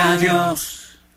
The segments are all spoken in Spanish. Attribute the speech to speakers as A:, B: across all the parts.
A: Adiós.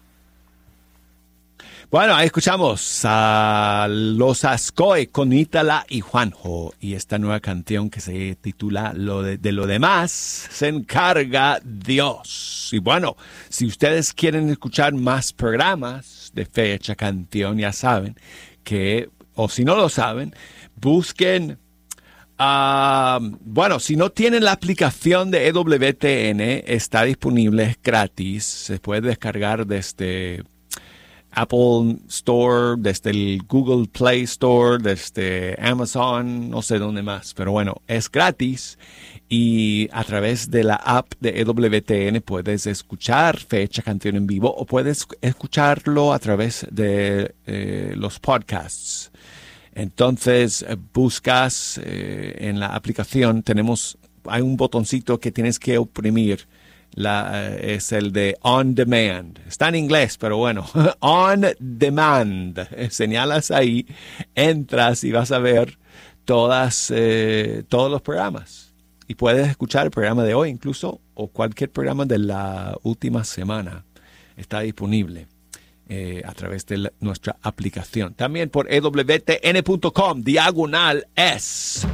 B: Bueno, ahí escuchamos a Los Ascoy con Ítala y Juanjo y esta nueva canción que se titula de lo demás se encarga Dios. Y bueno, si ustedes quieren escuchar más programas de Fecha Canción, ya saben que, o si no lo saben, busquen, bueno, si no tienen la aplicación de EWTN, está disponible, es gratis, se puede descargar desde Apple Store, desde el Google Play Store, desde Amazon, no sé dónde más, pero bueno, es gratis y a través de la app de EWTN puedes escuchar Fecha Canción en vivo o puedes escucharlo a través de los podcasts. Entonces buscas en la aplicación, hay un botoncito que tienes que oprimir. Es el de On Demand. Está en inglés, pero bueno. On Demand. Señalas ahí, entras y vas a ver todos los programas. Y puedes escuchar el programa de hoy incluso, o cualquier programa de la última semana. Está disponible a través de nuestra aplicación. También por ewtn.com/es.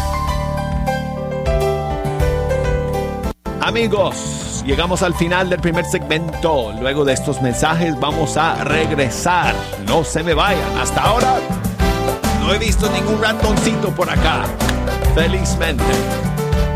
B: Amigos, llegamos al final del primer segmento. Luego de estos mensajes vamos a regresar. No se me vayan. Hasta ahora no he visto ningún ratoncito por acá. Felizmente.